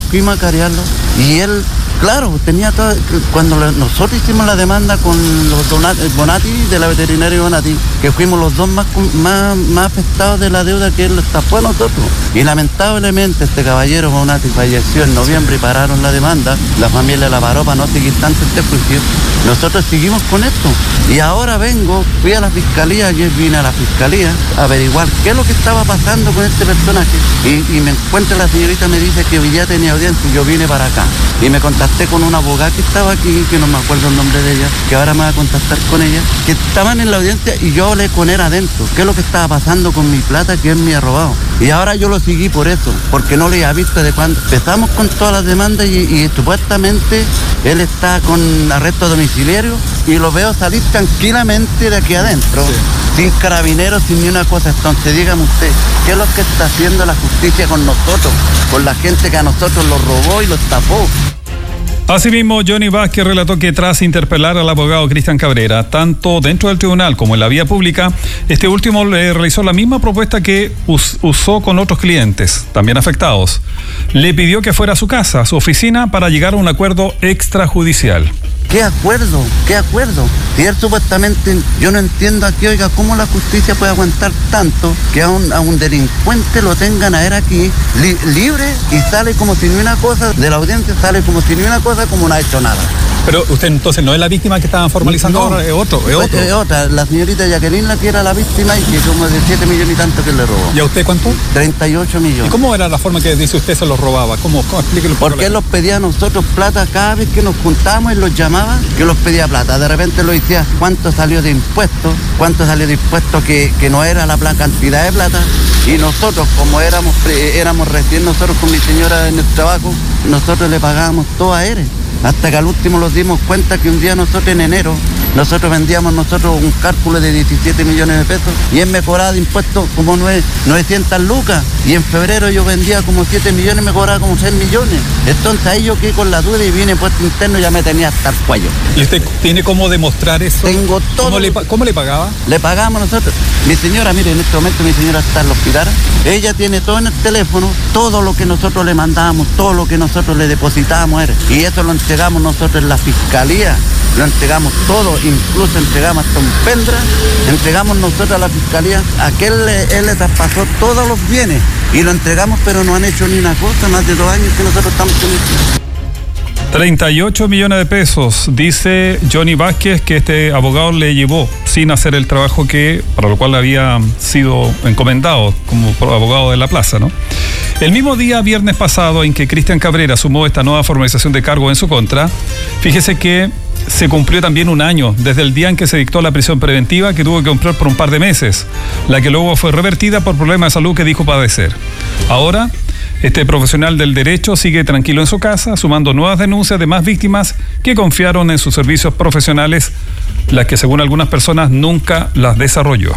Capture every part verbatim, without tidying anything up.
fuimos a carearlo y él, claro, tenía todo. Cuando nosotros hicimos la demanda con los Donati, Bonati, de la veterinaria Bonati, que fuimos los dos más, más, más afectados de la deuda que él estafó a nosotros. Y lamentablemente este caballero Bonati falleció en noviembre y pararon la demanda. La familia la paró para no seguir tanto este juicio. Nosotros seguimos con esto. Y ahora vengo, fui a la fiscalía, ayer vine a la fiscalía a averiguar qué es lo que estaba pasando con este personaje. Y, y me encuentra la señorita, me dice que hoy día tenía audiencia y yo vine para acá. Y me contacté con una abogada que estaba aquí, que no me acuerdo el nombre de ella, que ahora me va a contactar con ella, que estaban en la audiencia y yo hablé con él adentro. ¿Qué es lo que estaba pasando con mi plata que él me ha robado? Y ahora yo lo seguí por eso, porque no le había visto de cuando empezamos con todas las demandas y, y supuestamente él está con arresto domiciliario y lo veo salir tranquilamente de aquí adentro, sí, sin carabineros, sin ni una cosa. Entonces dígame usted, ¿qué es lo que está haciendo la justicia con nosotros, con la gente que a nosotros lo robó y lo estafó? Asimismo, Johnny Vázquez relató que tras interpelar al abogado Cristian Cabrera, tanto dentro del tribunal como en la vía pública, este último le realizó la misma propuesta que us- usó con otros clientes, también afectados. Le pidió que fuera a su casa, a su oficina, para llegar a un acuerdo extrajudicial. ¿Qué acuerdo? ¿Qué acuerdo? Si él supuestamente, yo no entiendo aquí, oiga, cómo la justicia puede aguantar tanto que a un, a un delincuente lo tengan a él aquí li, libre y sale como si ni una cosa, de la audiencia sale como si ni una cosa, como no ha hecho nada. Pero usted entonces no es la víctima que estaban formalizando no, ahora, es otro, es otro. Es otra, la señorita Jacqueline, la que era la víctima y que como de siete millones y tanto que le robó. ¿Y a usted cuánto? treinta y ocho millones. ¿Y cómo era la forma que dice usted se los robaba? ¿Cómo? ¿Cómo? Explíquelo un poco. Porque él los pedía a nosotros plata cada vez que nos juntábamos, él los llamaba, que los pedía plata. De repente lo decía, ¿cuánto salió de impuestos? ¿Cuánto salió de impuestos que, que no era la plata, cantidad de plata? Y nosotros, como éramos, éramos recién nosotros con mi señora en el trabajo, nosotros le pagábamos todo a él. Hasta que al último nos dimos cuenta que un día nosotros en enero, nosotros vendíamos nosotros un cálculo de diecisiete millones de pesos y él me cobraba de impuestos como novecientas lucas y en febrero yo vendía como siete millones y me cobraba como seis millones. Entonces ahí yo quedé con la duda y vine puesto interno y ya me tenía hasta el cuello. ¿Y usted tiene cómo demostrar eso? Tengo todo. ¿Cómo le, cómo le pagaba? Le pagamos nosotros. Mi señora, mire, en este momento mi señora está en el hospital. Ella tiene todo en el teléfono, todo lo que nosotros le mandábamos, todo lo que nosotros le depositábamos. Y eso lo entregamos nosotros en la fiscalía. Lo entregamos todo, incluso entregamos hasta un pendra, entregamos nosotros a la fiscalía, a que él, él le traspasó todos los bienes y lo entregamos, pero no han hecho ni una cosa, más de dos años que nosotros estamos con esto. treinta y ocho millones de pesos, dice Johnny Vázquez, que este abogado le llevó sin hacer el trabajo que para lo cual había sido encomendado como abogado de la plaza, ¿no? El mismo día, viernes pasado, en que Cristian Cabrera sumó esta nueva formalización de cargo en su contra, fíjese que se cumplió también un año desde el día en que se dictó la prisión preventiva que tuvo que cumplir por un par de meses, la que luego fue revertida por problemas de salud que dijo padecer. Ahora, este profesional del derecho sigue tranquilo en su casa, sumando nuevas denuncias de más víctimas que confiaron en sus servicios profesionales, las que según algunas personas nunca las desarrolló.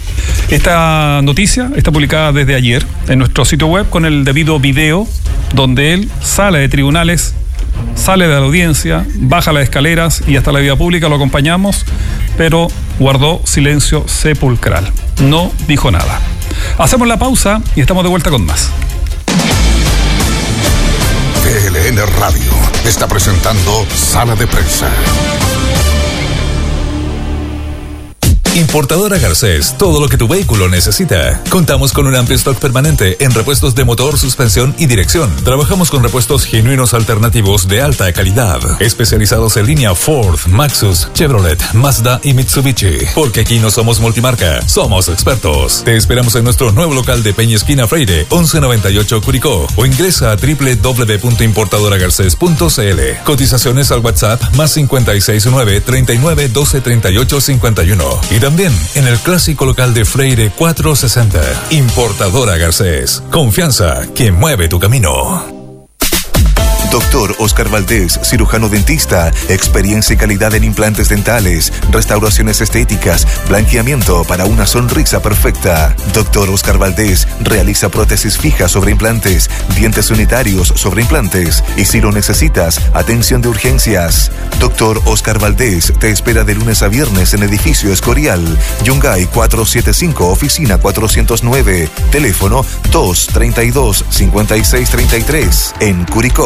Esta noticia está publicada desde ayer en nuestro sitio web con el debido video, donde él sale de tribunales, sale de la audiencia, baja las escaleras y hasta la vía pública lo acompañamos, pero guardó silencio sepulcral. No dijo nada. Hacemos la pausa y estamos de vuelta con más. T L N Radio está presentando Sala de Prensa. Importadora Garcés, todo lo que tu vehículo necesita. Contamos con un amplio stock permanente en repuestos de motor, suspensión y dirección. Trabajamos con repuestos genuinos alternativos de alta calidad, especializados en línea Ford, Maxus, Chevrolet, Mazda y Mitsubishi. Porque aquí no somos multimarca, somos expertos. Te esperamos en nuestro nuevo local de Peña Esquina Freire, once noventa y ocho Curicó, o ingresa a doble u doble u doble u punto importadora garcés punto c l. Cotizaciones al WhatsApp más cincuenta y seis nueve, treinta y nueve, doce, treinta y ocho, cincuenta y uno. Y también en el clásico local de Freire cuatrocientos sesenta. Importadora Garcés. Confianza que mueve tu camino. Doctor Oscar Valdés, cirujano dentista, experiencia y calidad en implantes dentales, restauraciones estéticas, blanqueamiento para una sonrisa perfecta. Doctor Oscar Valdés realiza prótesis fijas sobre implantes, dientes unitarios sobre implantes y si lo necesitas, atención de urgencias. Doctor Oscar Valdés te espera de lunes a viernes en edificio Escorial, Yungay cuatrocientos setenta y cinco, oficina cuatrocientos nueve, teléfono dos treinta y dos, cincuenta y seis treinta y tres, en Curicó.